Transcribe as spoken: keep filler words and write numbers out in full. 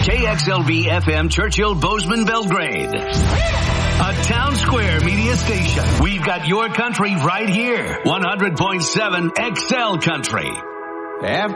K X L V F M Churchill Bozeman Belgrade. A Town Square media station. We've got your country right here. one hundred point seven X L Country. After